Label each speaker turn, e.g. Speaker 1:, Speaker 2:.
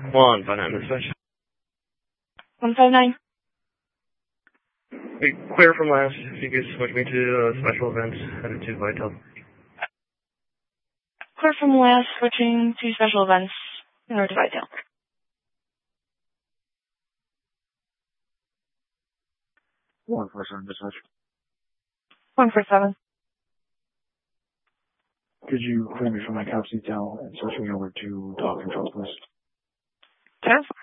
Speaker 1: 159 dispatch.
Speaker 2: 159.
Speaker 1: Hey, clear from last. If you could switch me to special events, headed to Vital.
Speaker 2: Clear from last, switching to special events in order to Vital.
Speaker 3: 147 dispatch.
Speaker 2: 147.
Speaker 3: Could you clear me from my cops detail and switch me over to dog control, please?
Speaker 2: 10.